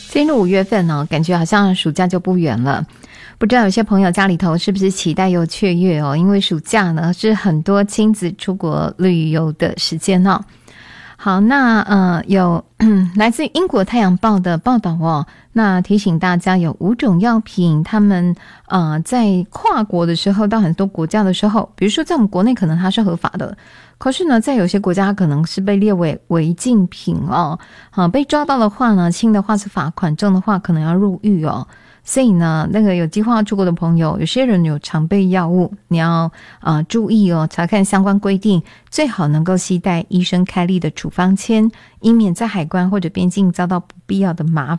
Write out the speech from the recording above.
进入5月份哦，感觉好像暑假就不远了。不知道有些朋友家里头是不是期待又雀跃哦？因为暑假呢是很多亲子出国旅游的时间哦。好，那有来自英国太阳报的报道哦，那提醒大家有5种药品，他们在跨国的时候到很多国家的时候，比如说在我们国内可能它是合法的，可是呢在有些国家它可能是被列为违禁品哦。被抓到的话呢，轻的话是罚款，重的话可能要入狱哦。所以呢，那个有计划出国的朋友，有些人有常备药物，你要注意哦，查看相关规定，最好能够携带医生开立的处方签，以免在海关或者边境遭到不必要的麻